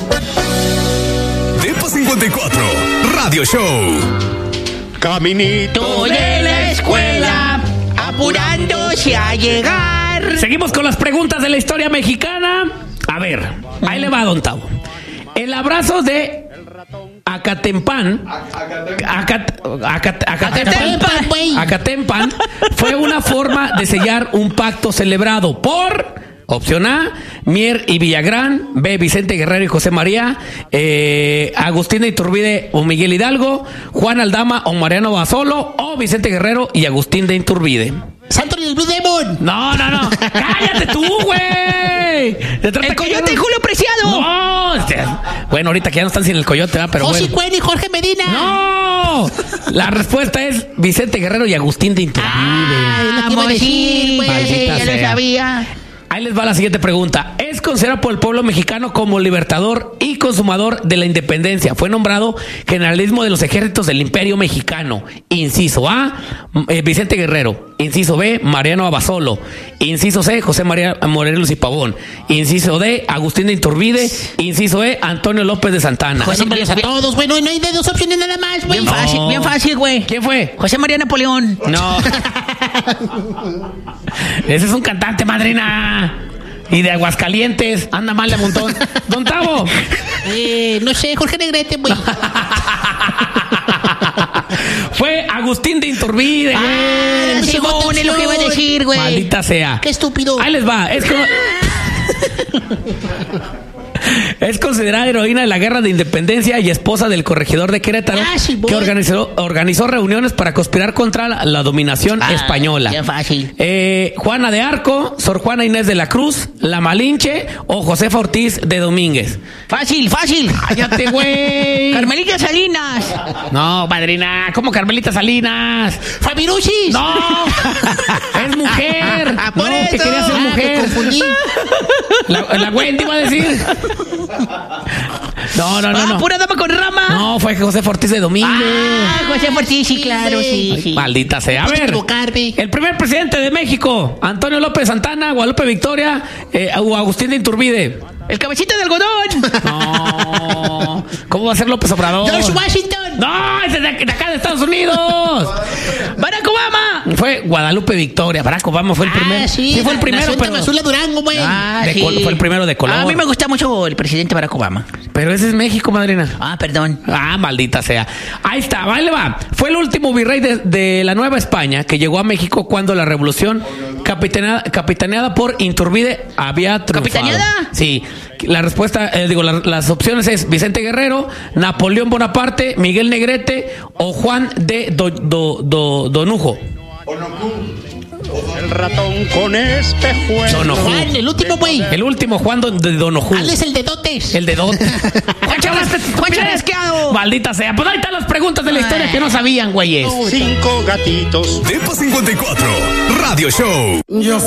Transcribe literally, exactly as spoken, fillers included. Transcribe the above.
Depa cincuenta y cuatro, Radio Show. Caminito de la escuela, apurándose a llegar. Seguimos con las preguntas de la historia mexicana. A ver, ahí le va, don Tavo. El abrazo de Acatempan, Acat, Acat, Acatempan, Acatempan fue una forma de sellar un pacto celebrado por, opción A, Mier y Villagrán, B, Vicente Guerrero y José María, eh, Agustín de Iturbide o Miguel Hidalgo, Juan Aldama o Mariano Basolo, o Vicente Guerrero y Agustín de Iturbide. Santo del Blue Demon. No, no, no. Cállate tú, güey. El Coyote y Julio Preciado. No. Este, bueno, ahorita que ya no están sin el Coyote, ¿verdad? Pero José bueno. Cuen y Jorge Medina. No. La respuesta es Vicente Guerrero y Agustín de Iturbide. Ah, lo que iba a decir, güey. Ya lo sabía. Ahí les va la siguiente pregunta. Es considerado por el pueblo mexicano como libertador y consumador de la independencia. Fue nombrado generalismo de los ejércitos del Imperio Mexicano. Inciso A, eh, Vicente Guerrero. Inciso B, Mariano Abasolo. Inciso C, José María Morelos y Pavón. Inciso D, Agustín de Iturbide. Inciso E, Antonio López de Santana. José María a todos, güey. No, no hay de dos opciones nada más, güey. Bien No. fácil, bien fácil, güey. ¿Quién fue? José María Napoleón. No. Ese es un cantante, madrina. Y de Aguascalientes. Anda mal de montón. Don Tavo. Eh, no sé, Jorge Negrete, güey. Fue Agustín de Iturbide, güey. Ah, Simón, es lo que iba a decir, güey. Maldita sea. Qué estúpido. Ahí les va. Es como... Es considerada heroína de la Guerra de Independencia y esposa del corregidor de Querétaro, ah, sí, que organizó, organizó reuniones para conspirar contra la, la dominación ah, española. Ya fácil. Eh, Juana de Arco, Sor Juana Inés de la Cruz, La Malinche o Josefa Ortiz de Domínguez. Fácil, fácil. Cállate, güey. Carmelita Salinas. No, madrina, ¿cómo Carmelita Salinas? Fabiruchis. No, es mujer. Por no, eso. que quería ser Ah, mujer. me confundí. La, la Wendy iba a decir. No, no, no, Ah, no. pura dama con rama. No, fue José Ortiz de Domínguez. Ah, José Ortiz, sí, claro, sí, Ay, sí. maldita sea. A No puedo ver, equivocarme. el primer presidente de México, Antonio López Santana, Guadalupe Victoria eh, o Agustín de Iturbide. El cabecita de algodón. No. ¿Cómo va a ser López Obrador? George Washington. No, ese es de, de acá de Estados Unidos. Barack Obama. Fue Guadalupe Victoria. Barack Obama fue el primero. Ah, sí, fue el primero, pero Azula Durango, güey. Ah, de col- fue el primero de color. A mí me gusta mucho el presidente Barack Obama. Pero ese es México, madrina. Ah, perdón. Ah, maldita sea. Ahí está, ahí le va. Fue el último virrey de, de la Nueva España que llegó a México cuando la revolución capitaneada, capitaneada por Iturbide había triunfado. ¿Capitaneada? Sí. La respuesta, eh, digo, la, las opciones es Vicente Guerrero, Napoleón Bonaparte, Miguel Negrete o Juan de do, do, do, Donujo. El ratón con espejuelos. Donojú. Juan, el último, güey. El último Juan de, de Donojú. Al es el de dotes. El de Dotes. Juan Charasqueado. Maldita sea. Pues ahí están las preguntas de la historia que no sabían, güeyes. Cinco gatitos. Depa cincuenta y cuatro, Radio Show. Yo